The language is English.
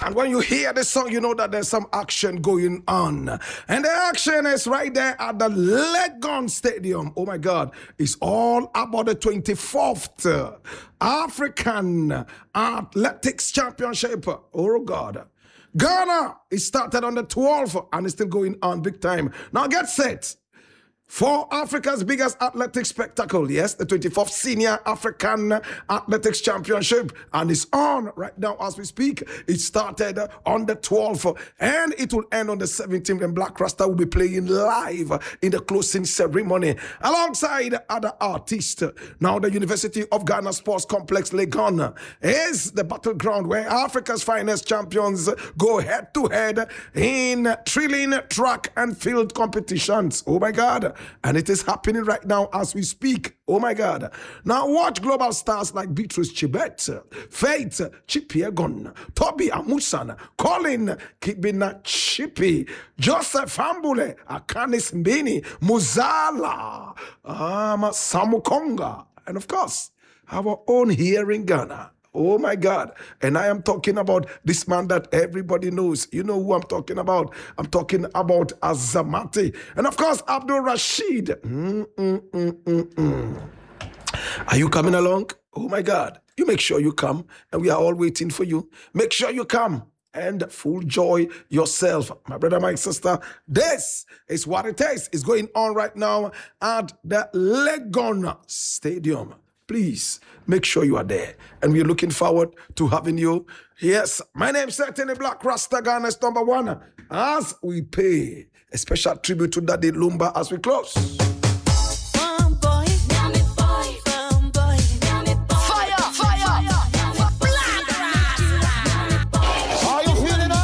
And when you hear the song, you know that there's some action going on. And the action is right there at the Legon Stadium. Oh my God. It's all about the 24th African Athletics Championship. Oh God. Ghana, it started on the 12th and it's still going on big time. Now get set for Africa's biggest athletic spectacle. Yes, the 24th Senior African Athletics Championship. And it's on right now as we speak. It started on the 12th and it will end on the 17th. And Black Rasta will be playing live in the closing ceremony alongside other artists. Now, the University of Ghana Sports Complex Legon is the battleground where Africa's finest champions go head to head in thrilling track and field competitions. Oh my God. And it is happening right now as we speak. Oh my God. Now watch global stars like Beatrice Chibet, Faith Chipiegon, Toby Amusan, Colin Kibina Chippy, Joseph Hambule, Akanis Mbini, Muzala, Samukonga, and of course, our own here in Ghana. Oh my God. And I am talking about this man that everybody knows. You know who I'm talking about. I'm talking about Azamati. And of course, Abdul Rashid. Are you coming along? Oh my God. You make sure you come. And we are all waiting for you. Make sure you come. And full joy yourself. My brother, my sister, this is what it is. It's going on right now at the Legon Stadium. Please make sure you are there. And we're looking forward to having you. Yes, my name is certainly Black Rasta, Ghana's #1. As we pay a special tribute to Daddy Lumba as we close.